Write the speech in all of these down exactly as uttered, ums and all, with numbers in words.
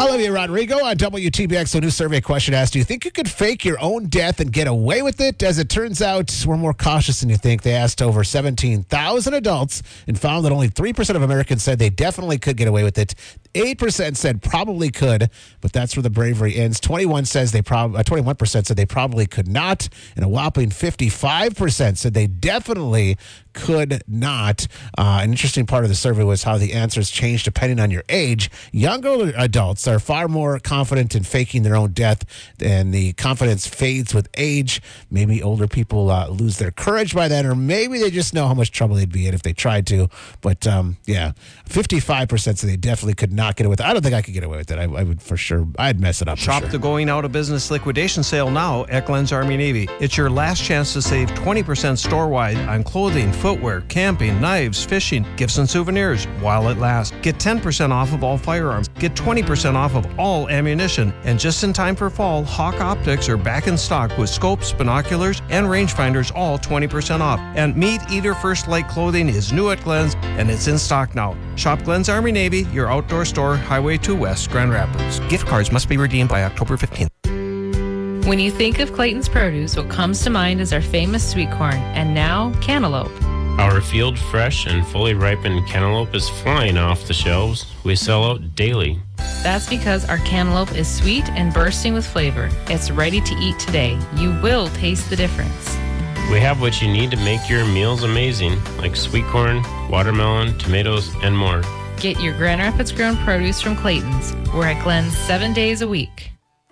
Olivia Rodrigo on W T B X. A new survey question asked, do you think you could fake your own death and get away with it? As it turns out, we're more cautious than you think. They asked over seventeen thousand adults and found that only three percent of Americans said they definitely could get away with it. eight percent said probably could, but that's where the bravery ends. twenty-one says they prob- uh, twenty-one percent said they probably could not, and a whopping fifty-five percent said they definitely could not. Uh, an interesting part of the survey was how the answers changed depending on your age. Younger adults are far more confident in faking their own death, and the confidence fades with age. Maybe older people uh, lose their courage by then, or maybe they just know how much trouble they'd be in if they tried to. But um, yeah, fifty-five percent said they definitely could not get away with it. I don't think I could get away with it. I, I would for sure. I'd mess it up. Shop for sure. the going out of business liquidation sale now at Glenn's Army Navy. It's your last chance to save twenty percent store-wide on clothing, footwear, camping, knives, fishing, gifts and souvenirs while it lasts. Get ten percent off of all firearms. Get twenty percent off of all ammunition. And just in time for fall, Hawk Optics are back in stock with scopes, binoculars, and rangefinders, all twenty percent off. And Meat Eater First Light clothing is new at Glenn's, and it's in stock now. Shop Glenn's Army Navy, your outdoor store, Highway two West, Grand Rapids. Gift cards must be redeemed by October fifteenth. When you think of Clayton's Produce, what comes to mind is our famous sweet corn, and now cantaloupe. Our field fresh and fully ripened cantaloupe is flying off the shelves. We sell out daily. That's because our cantaloupe is sweet and bursting with flavor. It's ready to eat today. You will taste the difference. We have what you need to make your meals amazing, like sweet corn, watermelon, tomatoes, and more. Get your Grand Rapids grown produce from Clayton's. We're at Glenn's seven days a week.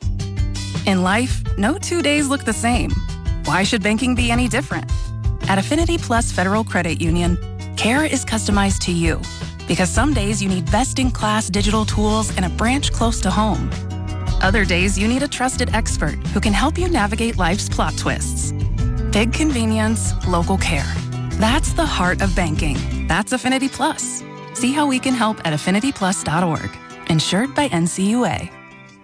In life, no two days look the same. Why should banking be any different? At Affinity Plus Federal Credit Union, care is customized to you because some days you need best-in-class digital tools and a branch close to home. Other days you need a trusted expert who can help you navigate life's plot twists. Big convenience, local care. That's the heart of banking. That's Affinity Plus. See how we can help at affinity plus dot org. Insured by N C U A.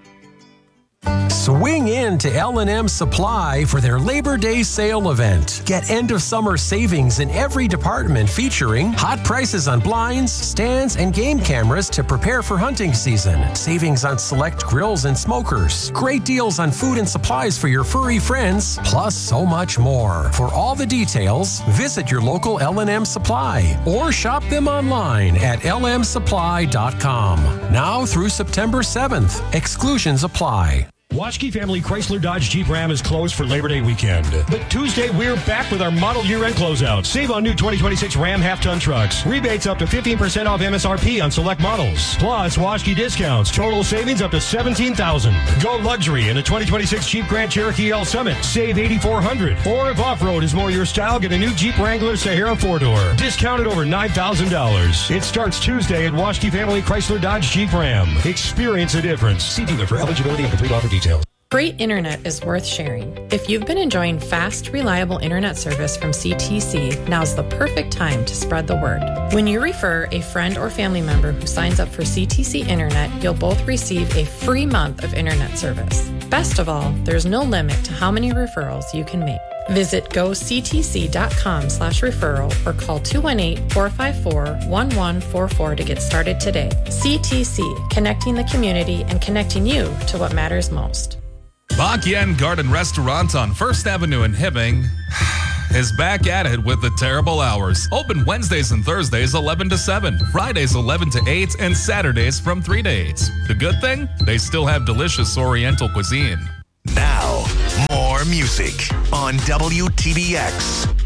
Swing in to L and M Supply for their Labor Day sale event. Get end-of-summer savings in every department featuring hot prices on blinds, stands, and game cameras to prepare for hunting season. Savings on select grills and smokers. Great deals on food and supplies for your furry friends, plus so much more. For all the details, visit your local L and M Supply or shop them online at L M supply dot com. Now through September seventh. Exclusions apply. Waschke Family Chrysler Dodge Jeep Ram is closed for Labor Day weekend. But Tuesday, we're back with our model year-end closeout. Save on new twenty twenty-six Ram half-ton trucks. Rebates up to fifteen percent off M S R P on select models. Plus, Waschke discounts. Total savings up to seventeen thousand dollars. Go luxury in the twenty twenty-six Jeep Grand Cherokee L Summit. Save eight thousand four hundred dollars. Or if off-road is more your style, get a new Jeep Wrangler Sahara four-door. Discounted over nine thousand dollars. It starts Tuesday at Waschke Family Chrysler Dodge Jeep Ram. Experience a difference. See dealer for eligibility and complete offer details. Great internet is worth sharing. If you've been enjoying fast, reliable internet service from C T C, now's the perfect time to spread the word. When you refer a friend or family member who signs up for C T C Internet, you'll both receive a free month of internet service. Best of all, there's no limit to how many referrals you can make. Visit goctc.com slash referral or call two one eight, four five four, one one four four to get started today. C T C, connecting the community and connecting you to what matters most. Bak Yen Garden Restaurant on First Avenue in Hibbing is back at it with the terrible hours. Open Wednesdays and Thursdays eleven to seven, Fridays eleven to eight, and Saturdays from three to eight. The good thing? They still have delicious Oriental cuisine. Now, more music on W T B X.